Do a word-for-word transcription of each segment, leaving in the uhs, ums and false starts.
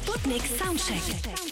Sputnik Soundcheck.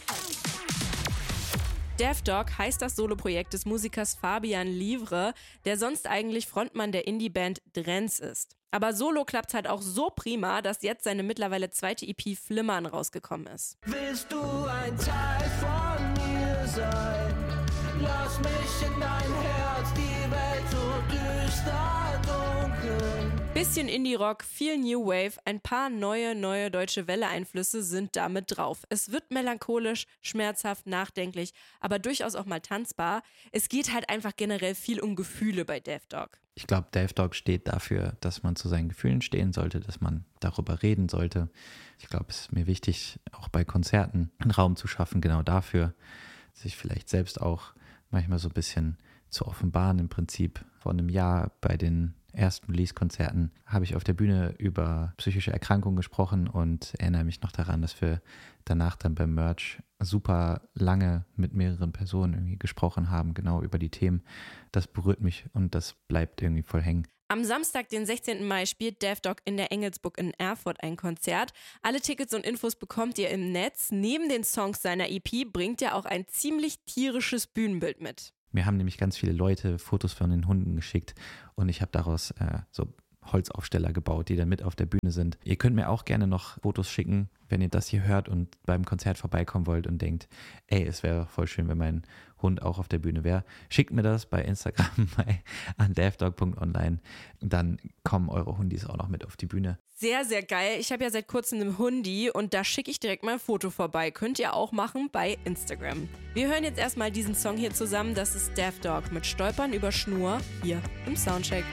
Dev Dog heißt das Soloprojekt des Musikers Fabian Livre, der sonst eigentlich Frontmann der Indie-Band Drenz ist. Aber solo klappt's halt auch so prima, dass jetzt seine mittlerweile zweite E P Flimmern rausgekommen ist. Willst du ein Teil von mir sein? Lass mich in dein Herz, die Welt so düster dunkel. Bisschen Indie-Rock, viel New Wave, ein paar neue, neue deutsche Welle-Einflüsse sind damit drauf. Es wird melancholisch, schmerzhaft, nachdenklich, aber durchaus auch mal tanzbar. Es geht halt einfach generell viel um Gefühle bei Dev Dog. Ich glaube, Dev Dog steht dafür, dass man zu seinen Gefühlen stehen sollte, dass man darüber reden sollte. Ich glaube, es ist mir wichtig, auch bei Konzerten einen Raum zu schaffen, genau dafür, sich vielleicht selbst auch manchmal so ein bisschen zu offenbaren. Im Prinzip vor einem Jahr bei den ersten Release-Konzerten habe ich auf der Bühne über psychische Erkrankungen gesprochen und erinnere mich noch daran, dass wir danach dann beim Merch super lange mit mehreren Personen irgendwie gesprochen haben, genau über die Themen. Das berührt mich und das bleibt irgendwie voll hängen. Am Samstag, den sechzehnten Mai, spielt Dev Dog in der Engelsburg in Erfurt ein Konzert. Alle Tickets und Infos bekommt ihr im Netz. Neben den Songs seiner E P bringt er auch ein ziemlich tierisches Bühnenbild mit. Mir haben nämlich ganz viele Leute Fotos von den Hunden geschickt und ich habe daraus äh, so Holzaufsteller gebaut, die dann mit auf der Bühne sind. Ihr könnt mir auch gerne noch Fotos schicken, wenn ihr das hier hört und beim Konzert vorbeikommen wollt und denkt, ey, es wäre voll schön, wenn mein Hund auch auf der Bühne wäre. Schickt mir das bei Instagram bei an devdog punkt online. Dann kommen eure Hundis auch noch mit auf die Bühne. Sehr, sehr geil. Ich habe ja seit kurzem einen Hundi und da schicke ich direkt mal ein Foto vorbei. Könnt ihr auch machen bei Instagram. Wir hören jetzt erstmal diesen Song hier zusammen. Das ist Dev Dog mit Stolpern über Schnur hier im Soundcheck.